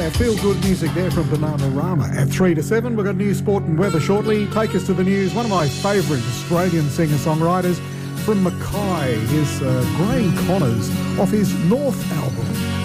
Yeah, feel good music there from Bananarama. At 3 to 7, we've got news, sport and weather shortly. Take us to the news. One of my favourite Australian singer-songwriters from Mackay is Graham Connors off his North album.